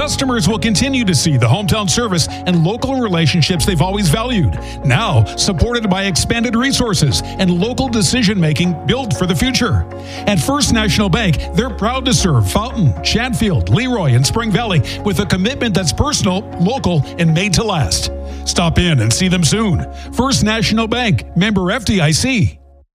customers will continue to see the hometown service and local relationships they've always valued. Now, supported by expanded resources and local decision-making built for the future. At First National Bank, they're proud to serve Fountain, Chatfield, Leroy, and Spring Valley with a commitment that's personal, local, and made to last. Stop in and see them soon. First National Bank, member FDIC.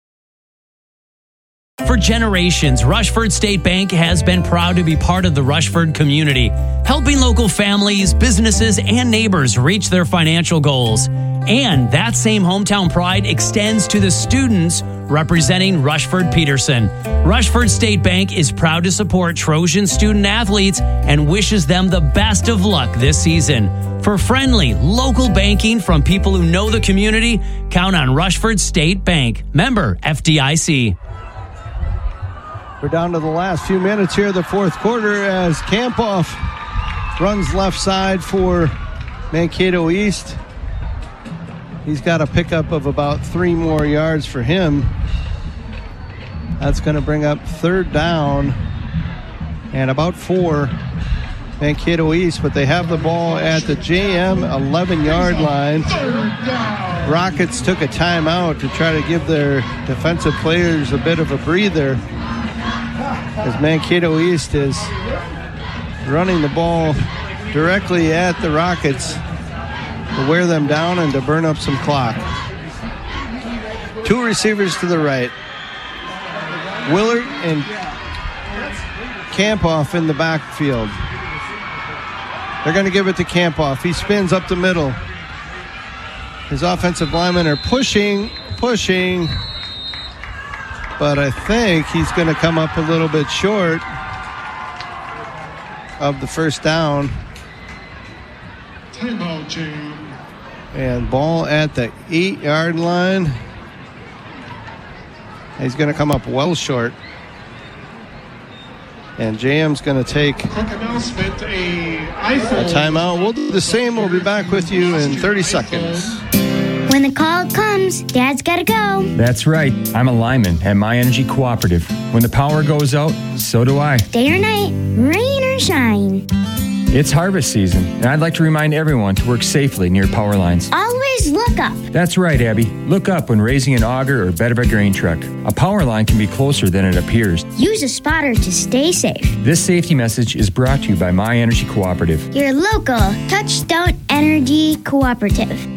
For generations, Rushford State Bank has been proud to be part of the Rushford community, helping local families, businesses, and neighbors reach their financial goals. And that same hometown pride extends to the students representing Rushford Peterson. Rushford State Bank is proud to support Trojan student athletes and wishes them the best of luck this season. For friendly, local banking from people who know the community, count on Rushford State Bank. Member FDIC. We're down to the last few minutes here of the fourth quarter as Kampoff runs left side for Mankato East. He's got a pickup of about 3 more yards for him. That's going to bring up third down and about 4 Mankato East, but they have the ball at the JM 11-yard line. Rockets took a timeout to try to give their defensive players a bit of a breather, as Mankato East is running the ball directly at the Rockets to wear them down and to burn up some clock. 2 receivers to the right. Willard and Kampoff in the backfield. They're going to give it to Kampoff. He spins up the middle. His offensive linemen are pushing, but I think he's going to come up a little bit short of the first down. Timeout, JM. And ball at the 8-yard line. He's going to come up well short. And JM's going to take a timeout. We'll do the same. We'll be back with you in 30 seconds. When the call comes, Dad's got to go. That's right. I'm a lineman at My Energy Cooperative. When the power goes out, so do I. Day or night, rain or shine. It's harvest season, and I'd like to remind everyone to work safely near power lines. Always look up. That's right, Abby. Look up when raising an auger or bed of a grain truck. A power line can be closer than it appears. Use a spotter to stay safe. This safety message is brought to you by My Energy Cooperative. Your local Touchstone Energy Cooperative.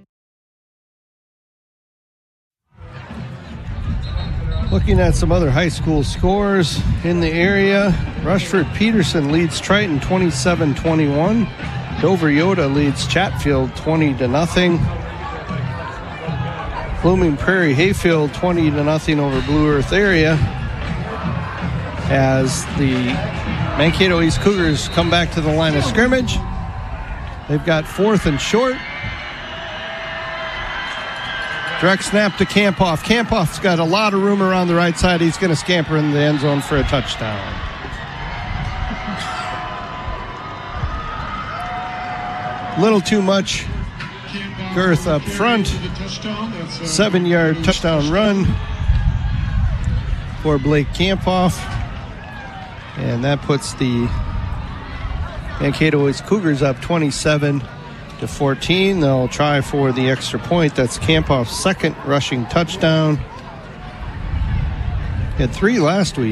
Looking at some other high school scores in the area, Rushford Peterson leads Triton 27-21. Dover Yoda leads Chatfield 20-0. Blooming Prairie Hayfield 20-0 over Blue Earth area, as the Mankato East Cougars come back to the line of scrimmage. They've got 4th and short. Direct snap to Kampoff. Kampoff's got a lot of room around the right side. He's going to scamper in the end zone for a touchdown. Little too much girth up front. 7-yard touchdown run for Blake Kampoff. And that puts the Mankato East Cougars up 27-14. They'll try for the extra point. That's Kampoff's second rushing touchdown. He had 3 last week.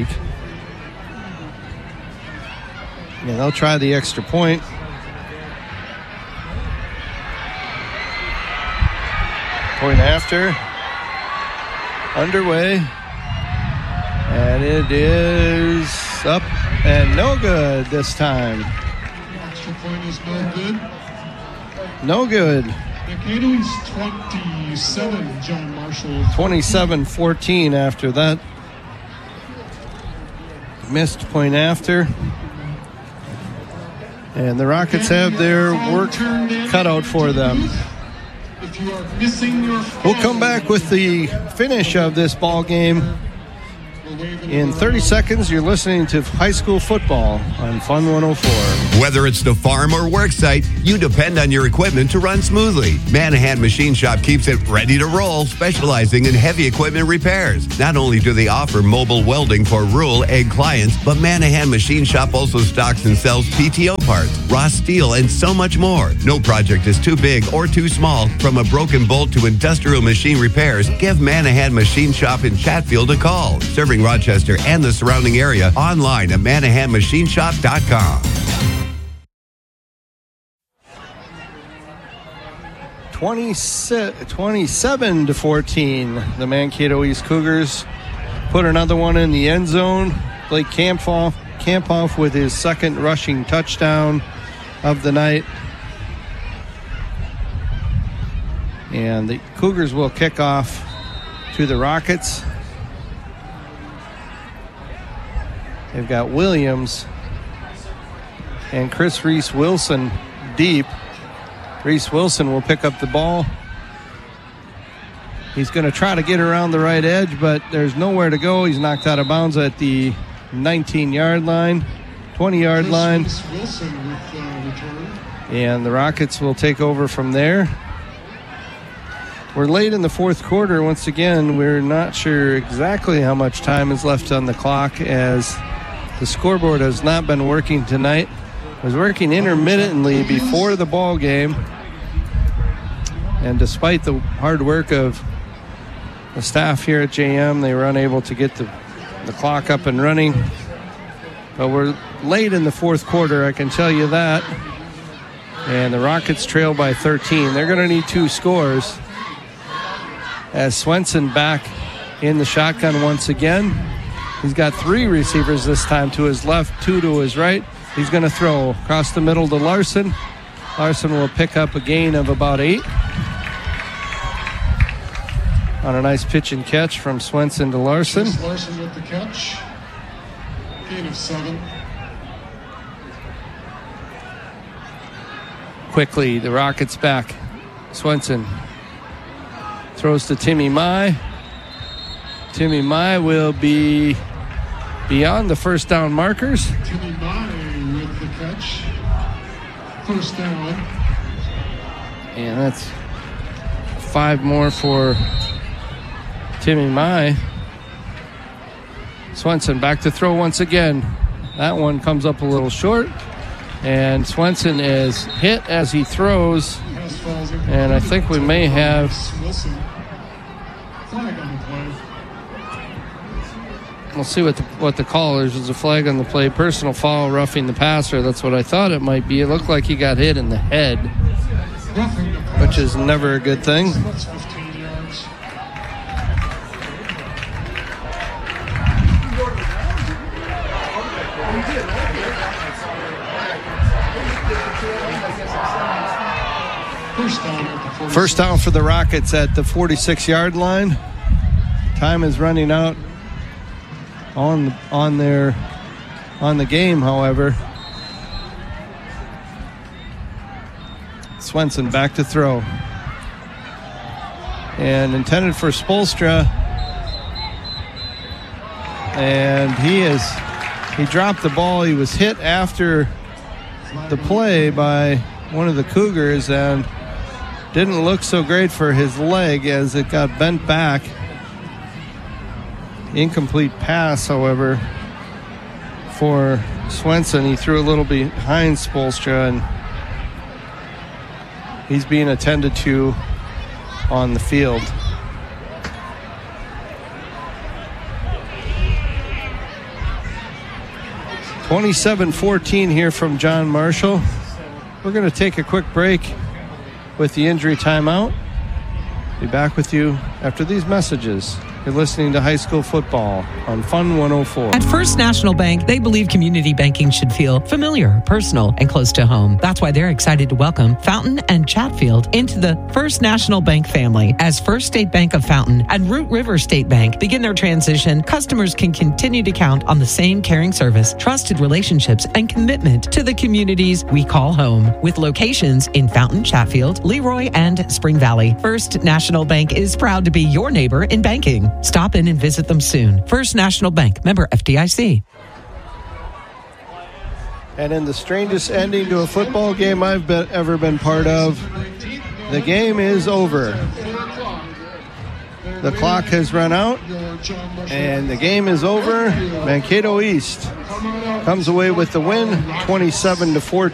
And they'll try the extra point. Point after. Underway. And it is up and no good this time. Extra point is no good. No good. Mankato East 27, John Marshall. 27-14 after that. Missed point after. And the Rockets have their work cut out for them. If you are missing your We'll come back with the finish of this ball game In 30 seconds, you're listening to high school football on Fun 104. Whether it's the farm or work site, you depend on your equipment to run smoothly. Manahan Machine Shop keeps it ready to roll, specializing in heavy equipment repairs. Not only do they offer mobile welding for rural ag clients, but Manahan Machine Shop also stocks and sells PTO parts, raw steel, and so much more. No project is too big or too small. From a broken bolt to industrial machine repairs, give Manahan Machine Shop in Chatfield a call. Serving Rochester and the surrounding area, online at ManahanMachineShop.com. 27-14, the Mankato East Cougars put another one in the end zone. Blake Campoff with his second rushing touchdown of the night. And the Cougars will kick off to the Rockets. They've got Williams and Chris Reese-Wilson deep. Reese-Wilson will pick up the ball. He's going to try to get around the right edge, but there's nowhere to go. He's knocked out of bounds at the 19-yard line, 20-yard line. Wilson with return. And the Rockets will take over from there. We're late in the fourth quarter. Once again, we're not sure exactly how much time is left on the clock, as the scoreboard has not been working tonight. It was working intermittently before the ball game. And despite the hard work of the staff here at JM, they were unable to get the clock up and running. But we're late in the fourth quarter, I can tell you that. And the Rockets trail by 13. They're going to need two scores. As Swenson back in the shotgun once again. He's got three receivers this time, to his left, two to his right. He's going to throw across the middle to Larson. Larson will pick up a gain of about 8 on a nice pitch and catch from Swenson to Larson. Chase Larson with the catch. Gain of 7. Quickly, the Rockets back. Swenson throws to Timmy Mai. Timmy Mai will be beyond the first down markers. Timmy Mai with the catch. First down. And that's 5 more for Timmy Mai. Swenson back to throw once again. That one comes up a little short. And Swenson is hit as he throws. And I think we may have... Flag on the play. We'll see what the call is. There's a flag on the play. Personal foul, roughing the passer. That's what I thought it might be. It looked like he got hit in the head, which is never a good thing. That's 15 yards. First down for the Rockets at the 46-yard line. Time is running out on the game, however. Swenson back to throw. And intended for Spolstra. And he dropped the ball. He was hit after the play by one of the Cougars and didn't look so great for his leg as it got bent back. Incomplete pass, however, for Swenson. He threw a little behind Spolstra, and he's being attended to on the field. (27-14) here from John Marshall. We're going to take a quick break with the injury timeout. Be back with you after these messages. You're listening to High School Football on Fun 104. At First National Bank, they believe community banking should feel familiar, personal, and close to home. That's why they're excited to welcome Fountain and Chatfield into the First National Bank family. As First State Bank of Fountain and Root River State Bank begin their transition, customers can continue to count on the same caring service, trusted relationships, and commitment to the communities we call home. With locations in Fountain, Chatfield, Leroy, and Spring Valley, First National Bank is proud to be your neighbor in banking. Fountain. Stop in and visit them soon. First National Bank, member FDIC. And in the strangest ending to a football game I've ever been part of, the game is over. The clock has run out, and the game is over. Mankato East comes away with the win, 27-14.